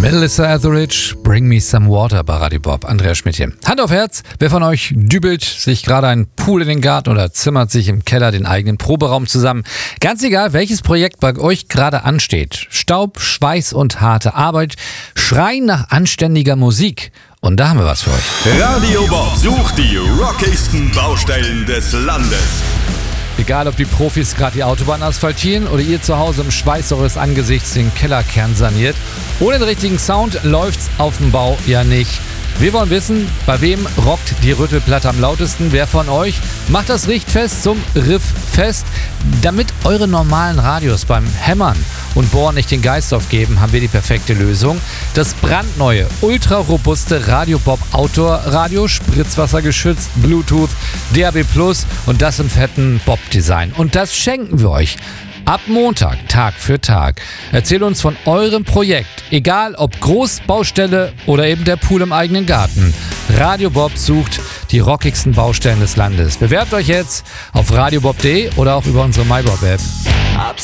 Melissa Etheridge, Bring Me Some Water bei Radio Bob. Andreas Schmidt hier. Hand auf Herz, wer von euch dübelt sich gerade einen Pool in den Garten oder zimmert sich im Keller den eigenen Proberaum zusammen? Ganz egal, welches Projekt bei euch gerade ansteht. Staub, Schweiß und harte Arbeit schreien nach anständiger Musik. Und da haben wir was für euch. Radio Bob sucht die rockigsten Baustellen des Landes. Egal, ob die Profis gerade die Autobahn asphaltieren oder ihr zu Hause im Schweiß eures Angesichts den Kellerkern saniert, ohne den richtigen Sound läuft's auf dem Bau ja nicht. Wir wollen wissen, bei wem rockt die Rüttelplatte am lautesten? Wer von euch macht das Richtfest zum Riff fest? Damit eure normalen Radios beim Hämmern und Bohren nicht den Geist aufgeben, haben wir die perfekte Lösung. Das brandneue, ultra-robuste Radio Bob Outdoor Radio, spritzwassergeschützt, Bluetooth, DAB+ und das im fetten Bob-Design. Und das schenken wir euch. Ab Montag, Tag für Tag. Erzählt uns von eurem Projekt. Egal ob Großbaustelle oder eben der Pool im eigenen Garten. Radio Bob sucht die rockigsten Baustellen des Landes. Bewerbt euch jetzt auf radiobob.de oder auch über unsere MyBob-App.